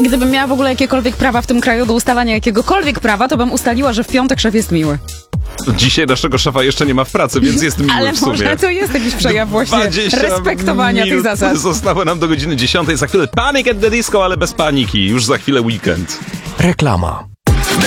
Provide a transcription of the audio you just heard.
gdybym miała w ogóle jakiekolwiek prawa w tym kraju do ustalania jakiegokolwiek prawa, to bym ustaliła, że w piątek szef jest miły. Dzisiaj naszego szefa jeszcze nie ma w pracy, więc jest miły Ale w sumie. może to jest jakiś przejaw właśnie respektowania tych zasad. Zostało nam do godziny 10. Za chwilę Panic at the Disco, ale bez paniki. Już za chwilę weekend. Reklama.